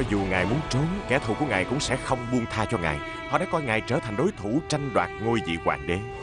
Dù ngài muốn trốn, kẻ thù của ngài cũng sẽ không buông tha cho ngài. Họ đã coi ngài trở thành đối thủ tranh đoạt ngôi vị hoàng đế.